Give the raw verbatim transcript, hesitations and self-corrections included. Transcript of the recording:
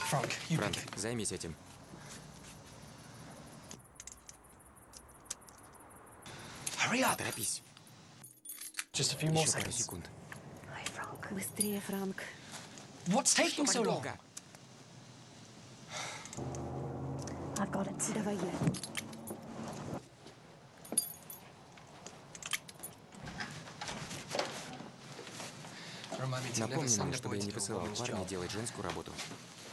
Frank, you Франк, pick it. займись этим. Hurry up. Торопись. Just a few more Еще пару seconds. секунд. Ай, Франк. Быстрее, Франк. What's taking Так so long? долго. I've got it. Давай я. Remind me to never Напомни send мне, a чтобы boy я to не do a посылал woman's парня job. делать женскую работу.